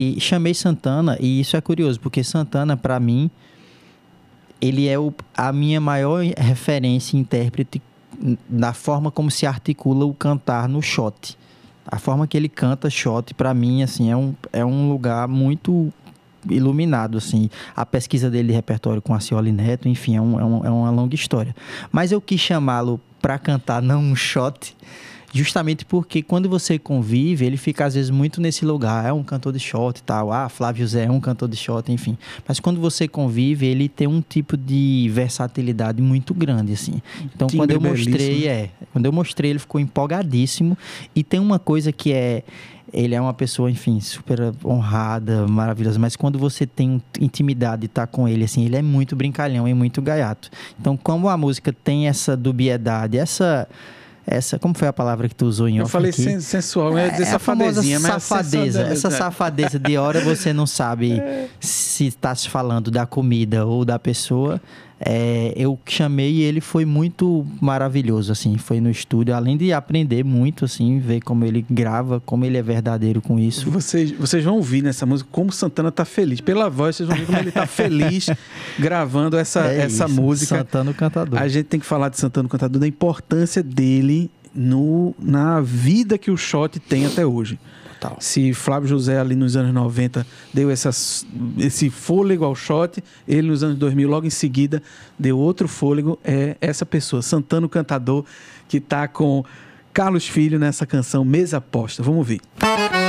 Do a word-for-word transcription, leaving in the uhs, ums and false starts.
E chamei Santana, e isso é curioso, porque Santana, pra mim, ele é o, a minha maior referência intérprete na forma como se articula o cantar no shot. A forma que ele canta shot, pra mim, assim, é um, é um lugar muito iluminado, assim. A pesquisa dele de repertório com a Cioli Neto, enfim, é, um, é, um, é uma longa história. Mas eu quis chamá-lo pra cantar não um shot, justamente porque quando você convive, ele fica às vezes muito nesse lugar, é um cantor de shot e tal, ah, Flávio Zé é um cantor de shot, enfim. Mas quando você convive, ele tem um tipo de versatilidade muito grande, assim. Então, Timbre quando eu mostrei, belíssimo. é, quando eu mostrei, ele ficou empolgadíssimo. E tem uma coisa que é, ele é uma pessoa, enfim, super honrada, maravilhosa, mas quando você tem intimidade e tá com ele, assim, ele é muito brincalhão e muito gaiato. Então, como a música tem essa dubiedade, essa... Essa, como foi a palavra que tu usou em Eu off falei aqui? sen- sensual, eu ia dizer É a famosa safadezinha, mas safadeza. sensual- Essa safadeza de hora você não sabe se está se falando da comida ou da pessoa. É, eu chamei e ele foi muito maravilhoso, assim. Foi no estúdio, além de aprender muito, assim, ver como ele grava, como ele é verdadeiro com isso. Vocês, vocês vão ouvir nessa música como Santana tá feliz. Pela voz, vocês vão ver como ele tá feliz gravando essa, É essa isso, música. Santana o Cantador. A gente tem que falar de Santana o Cantador, da importância dele no, na vida que o shot tem até hoje. Total. Se Flávio José ali nos anos noventa deu essas, esse fôlego ao shot, ele nos anos dois mil, logo em seguida, deu outro fôlego. É essa pessoa, Santana o Cantador, que tá com Carlos Filho nessa canção Mesa Posta. Vamos ouvir.